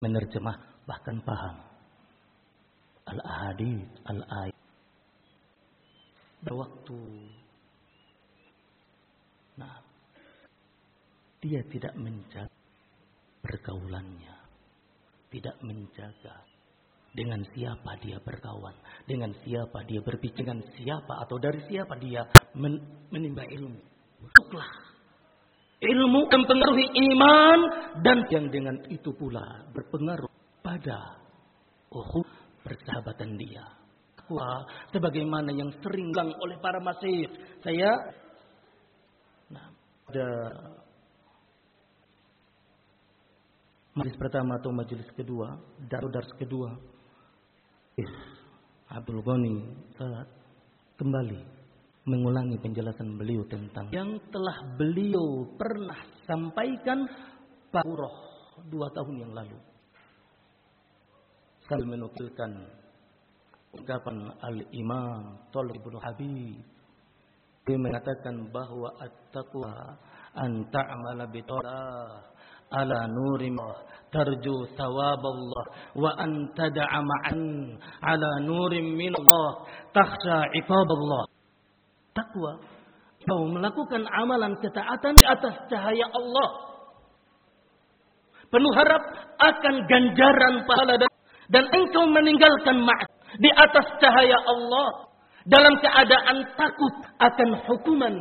menerjemah, bahkan paham al-ahadits, al-ayat. Berwaktu, dia tidak menjaga pergaulannya, tidak menjaga dengan siapa dia berkawan, dengan siapa dia berbicara, dengan siapa atau dari siapa dia menimba ilmu. Masuklah ilmu mempengaruhi iman, dan yang dengan itu pula berpengaruh pada persahabatan dia. Sebagaimana yang sering bilang oleh para masyayikh, saya pada majelis pertama atau majelis kedua, dars kedua, Abdul Ghani saat kembali mengulangi penjelasan beliau tentang yang telah beliau pernah sampaikan Pak 2 tahun yang lalu, sambil menukilkan ucapan Al-Imam Thalib bin Habib. Dia mengatakan bahwa at-taqwa an ta'mala bi ala nurim tarju thawab Allah wa an tad'a ma'an ala nurim min Allah takhsha iqab Allah. Takwa, kau melakukan amalan ketaatan di atas cahaya Allah, penuh harap akan ganjaran pahala, dan engkau meninggalkan maksiat di atas cahaya Allah dalam keadaan takut akan hukuman.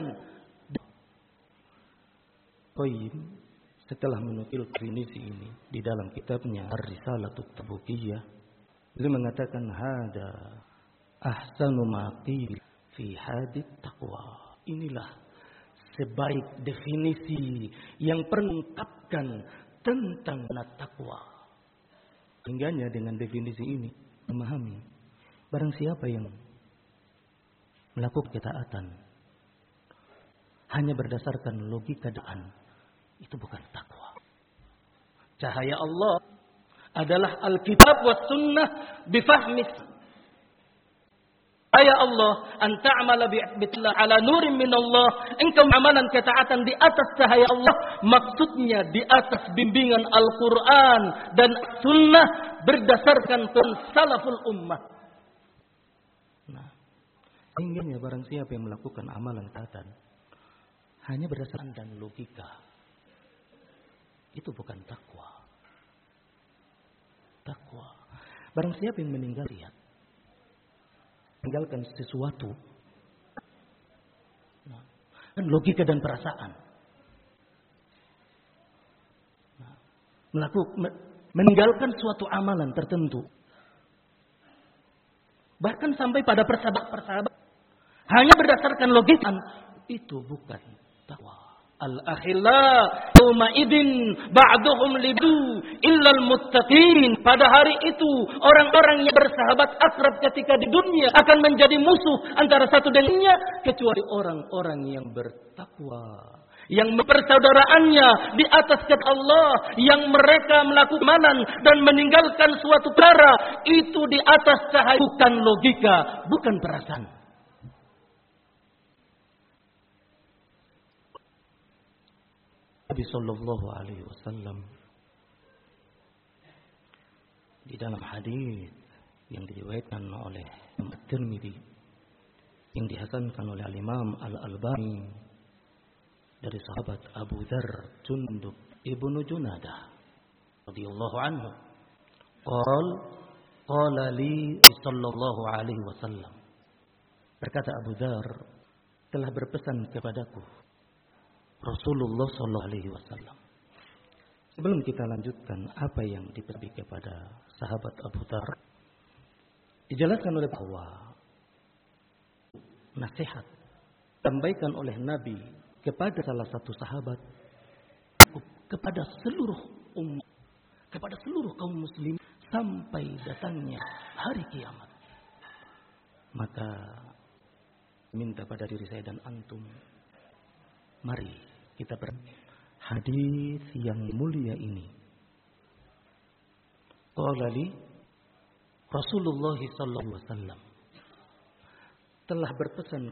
Qayyim setelah menukil definisi ini di dalam kitabnya Ar-Risalatut Tabukiyah, beliau mengatakan hada ahsanu ma qil fi hadit taqwa. Inilah sebaik definisi yang mengungkapkan tentang takwa. Hingganya dengan definisi ini memahami barang siapa yang melakukan ketaatan hanya berdasarkan logika dan itu bukan takwa. Cahaya Allah adalah Alkitab was sunnah bifahmi. Cahaya Allah an ta'mala bi'tillah ala nurin min Allah. Engkau amalan ketaatan di atas cahaya Allah, maksudnya di atas bimbingan Al-Quran dan sunnah berdasarkan salaful ummah. Sehingga barang siapa yang melakukan amalan ketaatan hanya berdasarkan dan logika, itu bukan takwa. Takwa, barang siapa yang meninggalkan sesuatu dan logika dan perasaan, meninggalkan suatu amalan tertentu, bahkan sampai pada persahabat hanya berdasarkan logika, itu bukan takwa. Al-akhilla yawma idin ba'duhum lidu illal muttaqin. Pada hari itu orang-orang yang bersahabat akrab ketika di dunia akan menjadi musuh antara satu dengan lainnya kecuali orang-orang yang bertakwa, yang persaudaraannya di atas kata Allah, yang mereka melakukan amalan dan meninggalkan suatu perkara itu di atas cahaya, bukan logika, bukan perasaan. Nabi sallallahu alaihi wasallam di dalam hadis yang diriwayatkan oleh At-Tirmidzi, yang dihasankan oleh Al-Imam Al-Albani dari sahabat Abu Dzar Jundub ibnu Junadah radhiyallahu anhu, qala li sallallahu alaihi wasallam, berkata Abu Dzar, telah berpesan kepadaku Rasulullah sallallahu alaihi wasallam. Sebelum kita lanjutkan apa yang diberi kepada sahabat Abu Dzar, dijelaskan oleh bahwa nasihat disampaikan oleh Nabi kepada salah satu sahabat, kepada seluruh umat, kepada seluruh kaum muslim sampai datangnya hari kiamat. Maka minta pada diri saya dan antum, mari kita hadis yang mulia ini. Qala li Rasulullah sallallahu alaihi wasallam, telah berpesan